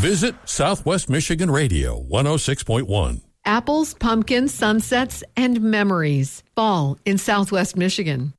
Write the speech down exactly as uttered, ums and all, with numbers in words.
Visit Southwest Michigan Radio one oh six point one. Apples, pumpkins, sunsets, and memories. Fall in Southwest Michigan.